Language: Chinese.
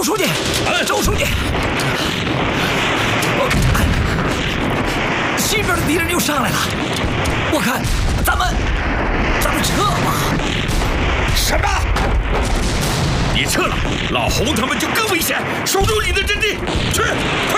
书记，周书记，西边的敌人又上来了，我看咱们撤吧。 什么？你撤了，老洪他们就更危险，守住你的阵地，去，快